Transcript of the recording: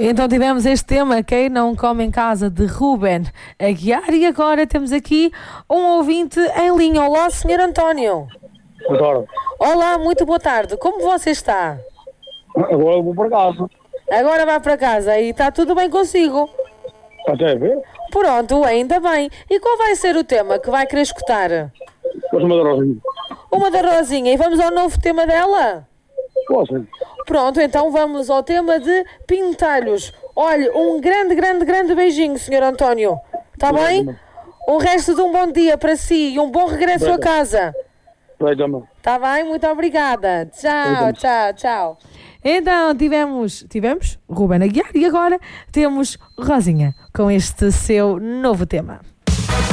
Então tivemos este tema, quem não come em casa, de Ruben Aguiar, e agora temos aqui um ouvinte em linha. Olá, Sr. António. Agora, Olá, muito boa tarde. Como você está? agora eu vou para casa. Agora vai para casa e está tudo bem consigo? Até ver. Pronto, ainda bem. E qual vai ser o tema que vai querer escutar? Posso mandar ao Rio? Uma da Rosinha. E vamos ao novo tema dela? Posso? Pronto, então vamos ao tema de pintalhos. Olhe, um grande beijinho, Sr. António. Está bem? O resto de um bom dia para si e um bom regresso a casa. Vai também. Está bem? Muito obrigada. Tchau. Então, tivemos Ruben Aguiar e agora temos Rosinha com este seu novo tema.